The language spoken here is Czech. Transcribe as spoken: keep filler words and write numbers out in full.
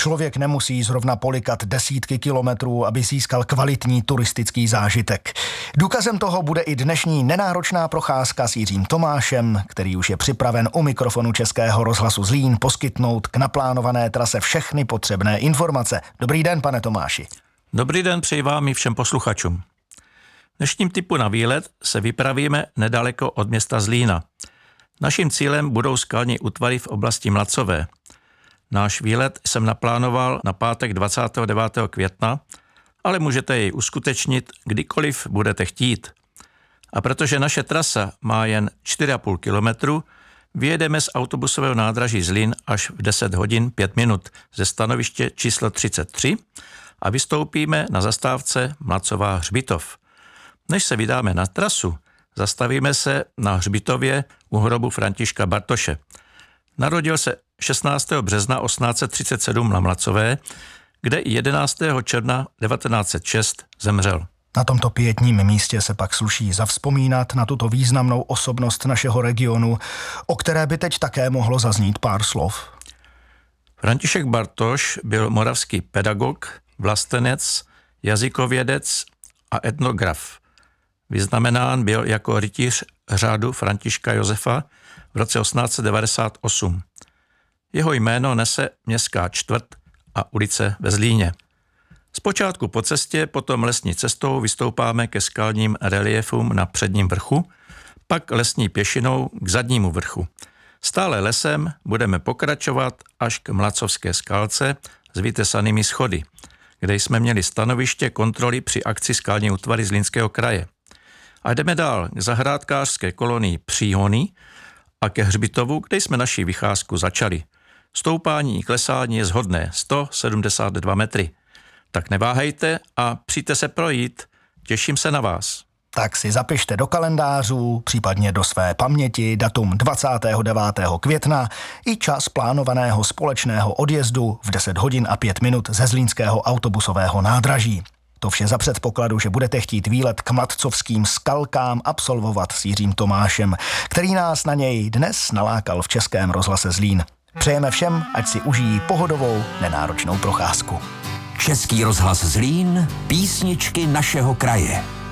Člověk nemusí zrovna polikat desítky kilometrů, aby získal kvalitní turistický zážitek. Důkazem toho bude i dnešní nenáročná procházka s Jiřím Tomášem, který už je připraven u mikrofonu Českého rozhlasu Zlín poskytnout k naplánované trase všechny potřebné informace. Dobrý den, pane Tomáši. Dobrý den, přeji vám i všem posluchačům. V dnešním typu na výlet se vypravíme nedaleko od města Zlína. Naším cílem budou skalní útvary v oblasti Mlacové. Náš výlet jsem naplánoval na pátek dvacátého devátého května, ale můžete jej uskutečnit kdykoliv budete chtít. A protože naše trasa má jen čtyři a půl kilometru, vyjedeme z autobusového nádraží Zlín až v deset hodin pět minut ze stanoviště číslo třicet tři a vystoupíme na zastávce Mlacová hřbitov. Než se vydáme na trasu, zastavíme se na hřbitově u hrobu Františka Bartoše. Narodil se šestnáctého března osmnáct set třicet sedm na Mlacové, kde i jedenáctého června devatenáct set šest zemřel. Na tomto pietním místě se pak sluší zavzpomínat na tuto významnou osobnost našeho regionu, o které by teď také mohlo zaznít pár slov. František Bartoš byl moravský pedagog, vlastenec, jazykovědec a etnograf. Vyznamenán byl jako rytíř řádu Františka Josefa v roce osmnáct set devadesát osm. Jeho jméno nese městská čtvrť a ulice ve Zlíně. Zpočátku po cestě, potom lesní cestou vystoupáme ke skalním reliefům na předním vrchu, pak lesní pěšinou k zadnímu vrchu. Stále lesem budeme pokračovat až k Mlacovské skalce s vytesanými schody, kde jsme měli stanoviště kontroly při akci skalní útvary Zlínského kraje. A jdeme dál k zahrádkářské kolonii Příhony a ke hřbitovu, kde jsme naši vycházku začali. Stoupání i klesání je shodné, sto sedmdesát dva metry. Tak neváhejte a přijďte se projít. Těším se na vás. Tak si zapište do kalendářů, případně do své paměti datum dvacátého devátého května i čas plánovaného společného odjezdu v deset hodin a pět minut ze zlínského autobusového nádraží. To vše za předpokladu, že budete chtít výlet k Mlacovským skalkám absolvovat s Jiřím Tomášem, který nás na něj dnes nalákal v Českém rozhlase Zlín. Přejeme všem, ať si užijí pohodovou, nenáročnou procházku. Český rozhlas Zlín, písničky našeho kraje.